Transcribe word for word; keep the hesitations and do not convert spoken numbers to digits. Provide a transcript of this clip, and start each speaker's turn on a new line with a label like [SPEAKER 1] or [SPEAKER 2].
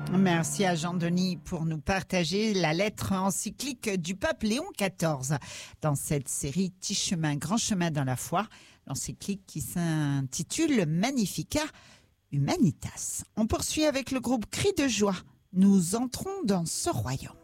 [SPEAKER 1] Merci à Jean-Denis pour nous partager la lettre encyclique du pape Léon quatorze. Dans cette série Petit chemin, grand chemin dans la foi, l'encyclique qui s'intitule Magnificat Humanitas. On poursuit avec le groupe Cris de joie. Nous entrons dans ce royaume.